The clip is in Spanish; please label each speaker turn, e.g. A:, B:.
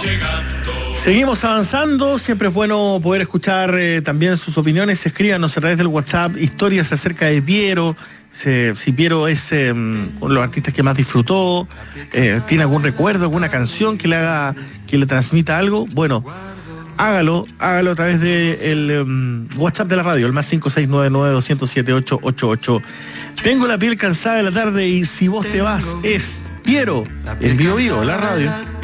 A: Seguimos avanzando, siempre es bueno poder escuchar también sus opiniones. Escríbanos a través del WhatsApp historias acerca de Piero, si Piero es uno de los artistas que más disfrutó, tiene algún recuerdo, alguna canción que le transmita algo. Bueno, hágalo a través del WhatsApp de la radio, el más 5699-207-888. Tengo la piel cansada de la tarde y si vos te vas es Piero, en Bio Bio, la radio.